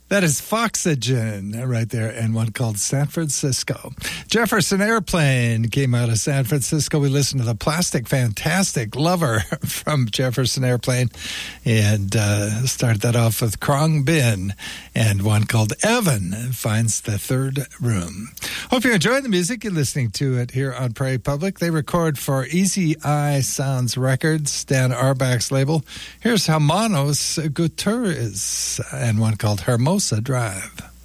That is Foxygen right there, and one called San Francisco. Jefferson Airplane came out of San Francisco. We listened to the Plastic Fantastic Lover from Jefferson Airplane, and started that off with Krong Bin, and one called Evan Finds the Third Room. Hope you're enjoying the music. You're listening to it here on Prairie Public. They record for Easy Eye Sounds Records, Dan Arbach's label. Here's Hermanos Gutierrez, and one called Hermosa Drive.